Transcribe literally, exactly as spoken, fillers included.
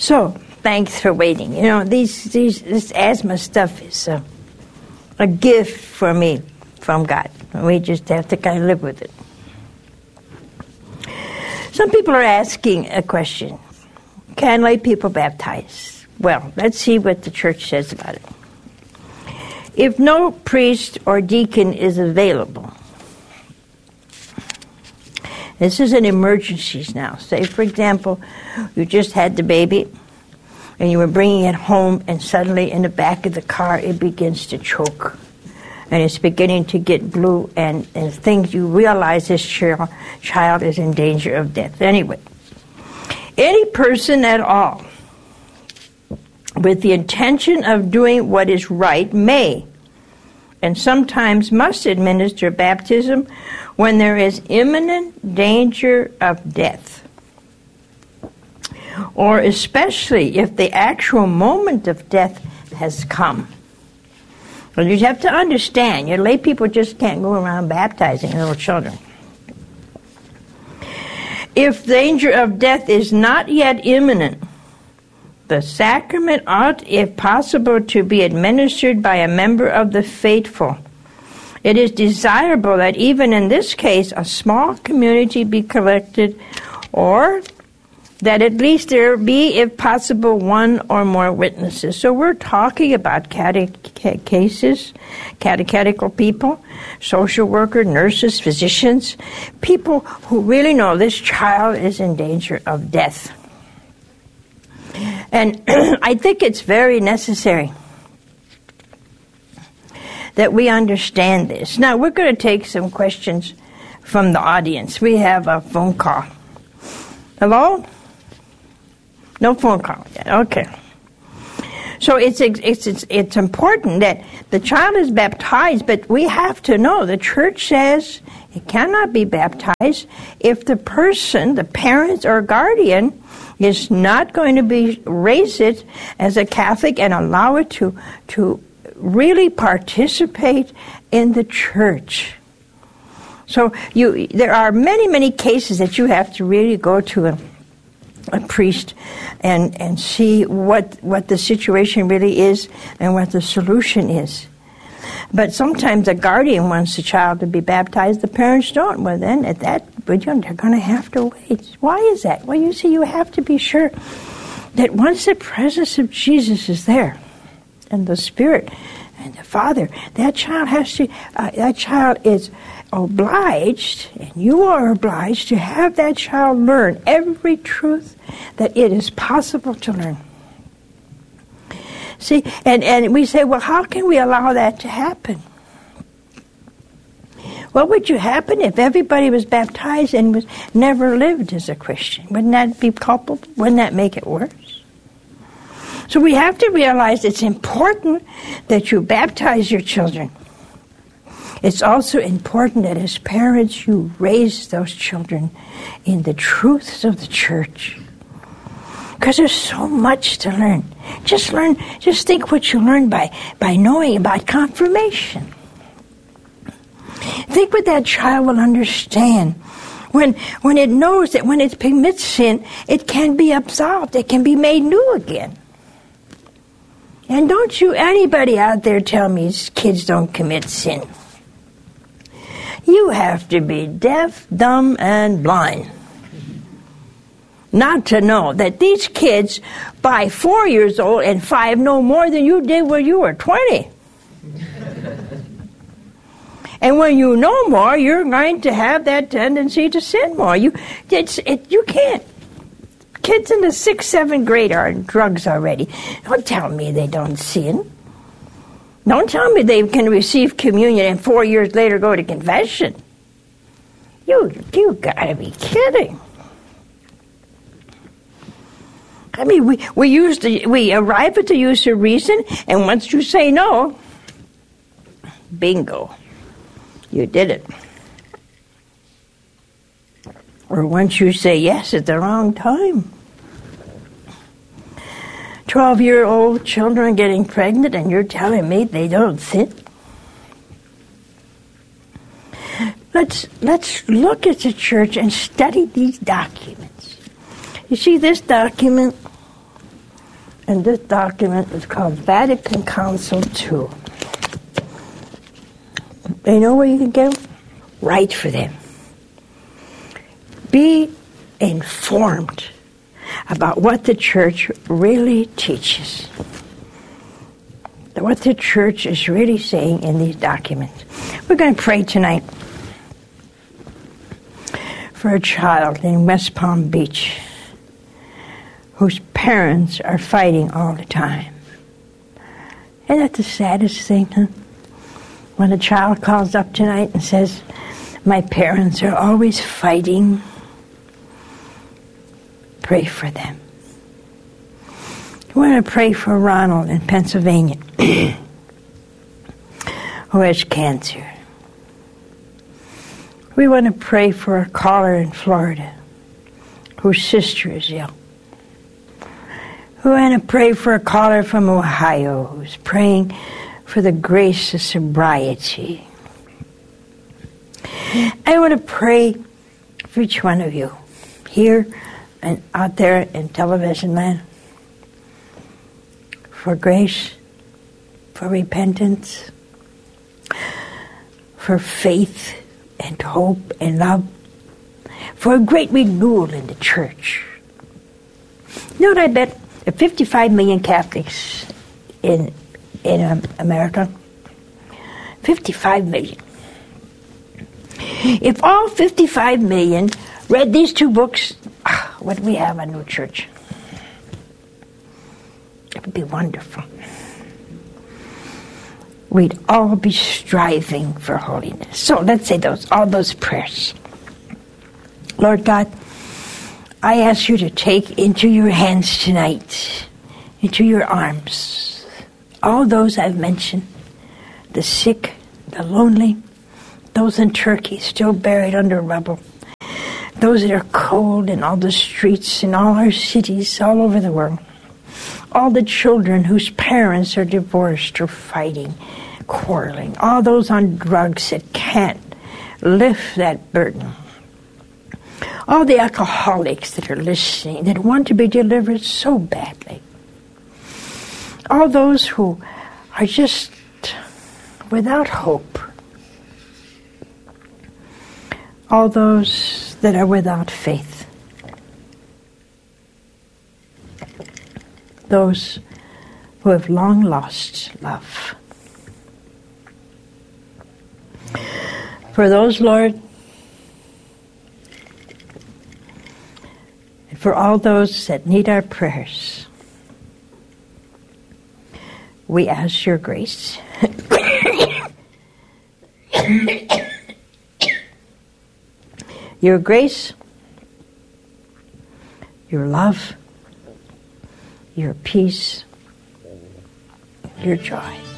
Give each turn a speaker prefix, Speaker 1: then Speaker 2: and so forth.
Speaker 1: So, thanks for waiting. You know, these, these this asthma stuff is a, a gift for me from God. We just have to kind of live with it. Some people are asking a question. Can lay people baptize? Well, let's see what the church says about it. If no priest or deacon is available, this is an emergency now. Say, for example, you just had the baby and you were bringing it home and suddenly in the back of the car it begins to choke. And it's beginning to get blue and, and things you realize this child, child is in danger of death. Anyway, any person at all with the intention of doing what is right may and sometimes must administer baptism when there is imminent danger of death, or especially if the actual moment of death has come. Well, you have to understand, your lay people just can't go around baptizing little children. If danger of death is not yet imminent, the sacrament ought, if possible, to be administered by a member of the faithful. It is desirable that even in this case a small community be collected, or that at least there be, if possible, one or more witnesses. So we're talking about catech- cases, catechetical people, social workers, nurses, physicians, people who really know this child is in danger of death. And I think it's very necessary that we understand this. Now, we're going to take some questions from the audience. We have a phone call. Hello? No phone call yet. Okay. So it's, it's it's it's important that the child is baptized, but we have to know the church says it cannot be baptized if the person, the parent or guardian, is not going to be raise it as a Catholic and allow it to to really participate in the church. So you there are many many cases that you have to really go to a. a priest and and see what what the situation really is and what the solution is. But sometimes a guardian wants the child to be baptized, the parents don't. Well, then at that point they're going to have to wait. Why is that? Well, you see, you have to be sure that once the presence of Jesus is there and the Spirit and the Father, that child has to uh, that child is obliged, and you are obliged to have that child learn every truth that it is possible to learn. See, and, and we say, well, how can we allow that to happen? What would you happen if everybody was baptized and was never lived as a Christian? Wouldn't that be culpable? Wouldn't that make it worse? So we have to realize it's important that you baptize your children. It's also important that as parents you raise those children in the truths of the church. Because there's so much to learn. Just learn, just think what you learn by, by knowing about confirmation. Think what that child will understand when, when it knows that when it commits sin, it can be absolved, it can be made new again. And don't you, anybody out there tell me kids don't commit sin. You have to be deaf, dumb, and blind not to know that these kids, by four years old and five, know more than you did when you were twenty. And when you know more, you're going to have that tendency to sin more. You, it's, it, you can't. Kids in the sixth, seventh grade are on drugs already. Don't tell me they don't sin. Don't tell me they can receive communion and four years later go to confession. You, you gotta be kidding. I mean, we, we use the, we arrive at the use of reason, and once you say no, bingo, you did it. Or once you say yes at the wrong time. Twelve-year-old children getting pregnant, and you're telling me they don't sin? Let's let's look at the church and study these documents. You see this document? And this document is called Vatican Council two. You know where you can get them? Write for them. Be informed about what the church really teaches. What the church is really saying in these documents. We're going to pray tonight for a child in West Palm Beach whose parents are fighting all the time. Isn't that the saddest thing, huh? When a child calls up tonight and says, my parents are always fighting, pray for them. We want to pray for Ronald in Pennsylvania who has cancer. We want to pray for a caller in Florida whose sister is ill. We want to pray for a caller from Ohio who's praying for the grace of sobriety. I want to pray for each one of you, here and out there in television land, for grace, for repentance, for faith and hope and love, for a great renewal in the church. You know what I bet? There are fifty-five million Catholics in in um, America. fifty-five million. If all fifty-five million read these two books, would we have a new church? It would be wonderful. We'd all be striving for holiness. So let's say those all those prayers. Lord God, I ask you to take into your hands tonight, into your arms, all those I've mentioned, the sick, the lonely, those in Turkey still buried under rubble, those that are cold in all the streets in all our cities all over the world, all the children whose parents are divorced or fighting, quarreling, all those on drugs that can't lift that burden, all the alcoholics that are listening, that want to be delivered so badly, all those who are just without hope, all those that are without faith, those who have long lost love. For those, Lord, and for all those that need our prayers, we ask your grace. Your grace, your love, your peace, your joy.